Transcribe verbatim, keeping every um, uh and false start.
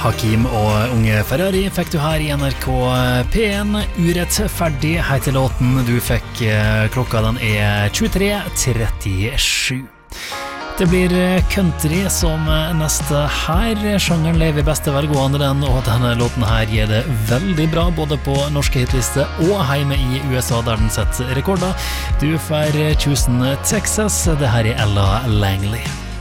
Hakim og Unge Ferrari fikk du her i N R K P en. Urettferdig heter låten du fikk. Klokka den er tjuetre trettisju. Det blir country som neste her. Sjangeren lever i beste velgående den, og denne låten her gir det veldig bra både på norske hitlister og hjemme i U S A der den setter rekorder. Du får Tusen Texas, det her er Ella Langley.